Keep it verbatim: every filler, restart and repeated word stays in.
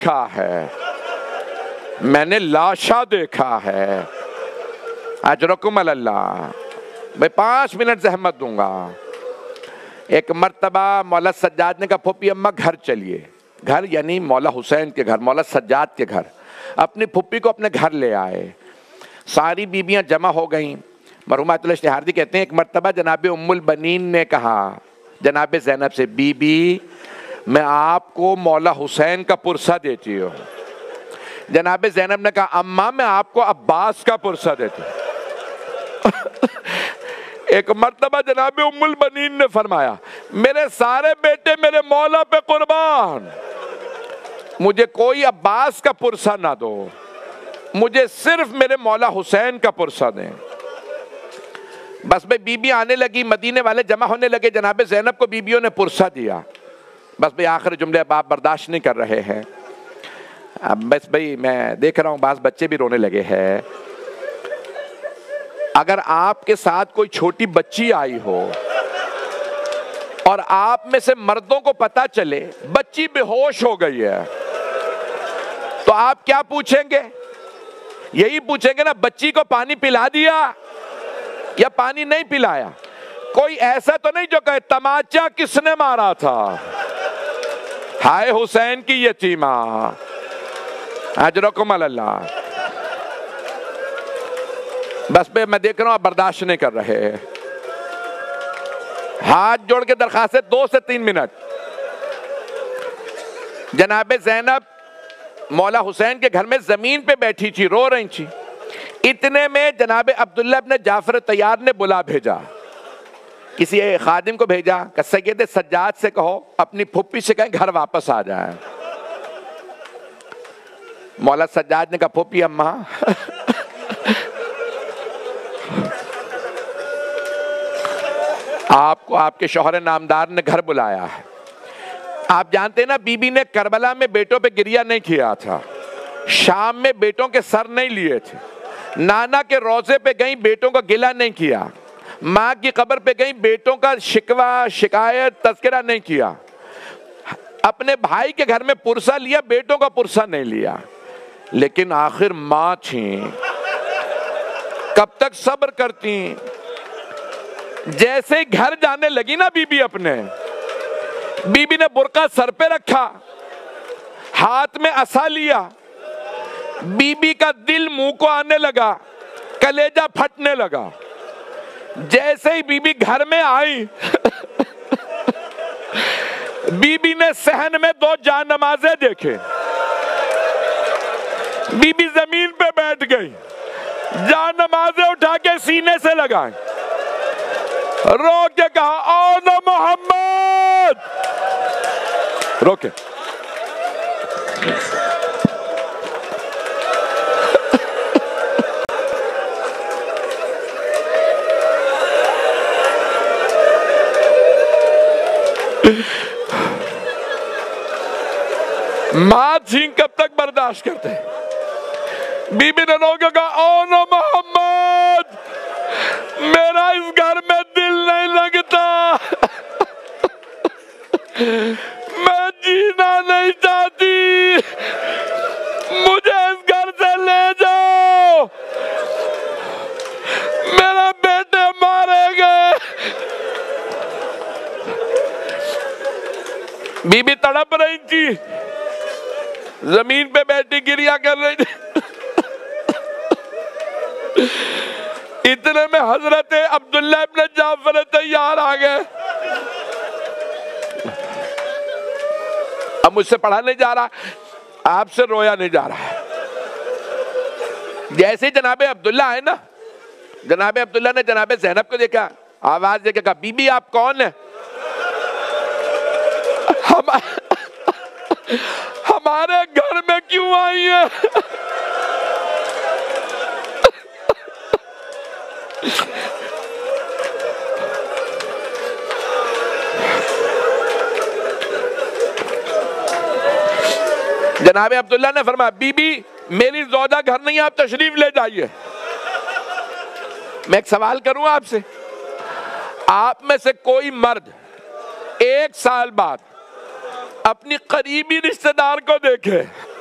دیکھا ہے، میں نے لاشا دیکھا ہے۔ اجرکم اللہ۔ میں پانچ منٹ زحمت دوں گا۔ ایک مرتبہ مولا سجاد نے کہا پھوپھی اماں گھر چلیے، گھر یعنی مولا حسین کے گھر، مولا سجاد کے گھر، اپنی پھوپھی کو اپنے گھر لے آئے۔ ساری بیبیاں جمع ہو گئیں۔ مرحوم آیت اللہ اشتہاردی کہتے ہیں ایک مرتبہ جناب ام البنین نے کہا جناب زینب سے، بی بی میں آپ کو مولا حسین کا پرسہ دیتی ہوں۔ جناب زینب نے کہا اماں میں آپ کو عباس کا پرسہ دیتی ہوں۔ ایک مرتبہ جناب ام البنین نے فرمایا میرے سارے بیٹے میرے مولا پہ قربان، مجھے کوئی عباس کا پرسہ نہ دو، مجھے صرف میرے مولا حسین کا پرسہ دیں۔ بس بھئی بیوی آنے لگی، مدینے والے جمع ہونے لگے، جناب زینب کو بیویوں نے پرسہ دیا۔ بس بھئی آخر جملے اب آپ برداشت نہیں کر رہے ہیں۔ اب بس بھئی میں دیکھ رہا ہوں بعض بچے بھی رونے لگے ہیں۔ اگر آپ کے ساتھ کوئی چھوٹی بچی آئی ہو اور آپ میں سے مردوں کو پتا چلے بچی بے ہوش ہو گئی ہے تو آپ کیا پوچھیں گے؟ یہی پوچھیں گے نا بچی کو پانی پلا دیا یا پانی نہیں پلایا؟ کوئی ایسا تو نہیں جو کہے تماچا کس نے مارا تھا، ہائے حسین کی یتیمہ، اجرکم اللہ۔ بس پہ میں دیکھ رہا ہوں آپ برداشت نہیں کر رہے۔ ہاتھ جوڑ کے درخواست ہے دو سے تین منٹ۔ جناب زینب مولا حسین کے گھر میں زمین پہ بیٹھی تھی، رو رہی تھی۔ اتنے میں جناب عبداللہ ابن جعفر طیار نے بلا بھیجا، کسی خادم کو بھیجا کہ سید سجاد سے کہو اپنی پھپھی سے کہیں گھر واپس آ جائیں۔ مولا سجاد نے کہا پھپھی اماں آپ کو آپ کے شوہر نامدار نے گھر بلایا ہے۔ آپ جانتے ہیں نا بی بی نے کربلا میں بیٹوں پہ گریہ نہیں کیا تھا، شام میں بیٹوں کے سر نہیں لیے تھے، نانا کے روضے پہ گئیں بیٹوں کا گلہ نہیں کیا، ماں کی قبر پہ گئیں بیٹوں کا شکوہ شکایت تذکرہ نہیں کیا، اپنے بھائی کے گھر میں پرسہ لیا بیٹوں کا پرسہ نہیں لیا۔ لیکن آخر ماں تھیں، کب تک صبر کرتی؟ جیسے ہی گھر جانے لگی نا بی بی اپنے، بی بی نے برقع سر پہ رکھا، ہاتھ میں عصا لیا، بی بی کا دل منہ کو آنے لگا، کلیجہ پھٹنے لگا۔ جیسے ہی بی بی گھر میں آئی بی بی نے صحن میں دو جان نمازیں دیکھے، بی بی زمین پہ بیٹھ گئی، جان نمازیں اٹھا کے سینے سے لگائیں، رو کے کہا آنا محمد، روکے ماں چھین کب تک برداشت کرتے؟ بی بی نے رو کے کہا آنا محمد، میرا اس گھر میں دل نہیں لگتا، میں جینا نہیں چاہتی، مجھے اس گھر سے لے جاؤ، میرے بیٹے مارے گئے۔ بی بی تڑپ رہی تھی، زمین پہ بیٹھی گریہ کر رہی تھی۔ اتنے میں حضرت عبداللہ ابن جعفر طیار آ گئے۔ اب مجھ سے پڑھا نہیں جا رہا، آپ سے رویا نہیں جا رہا۔ جیسے جناب عبداللہ آئے نا، جناب عبداللہ نے جناب زینب کو دیکھا، آواز دے کے کہا بی بی آپ کون ہیں؟ ہمارے گھر میں کیوں آئی ہیں؟ جناب عبداللہ نے فرمایا بی بی میری زوجہ گھر نہیں، آپ تشریف لے جائیے۔ میں ایک سوال کروں آپ سے، آپ میں سے کوئی مرد ایک سال بعد اپنی قریبی رشتہ دار کو دیکھے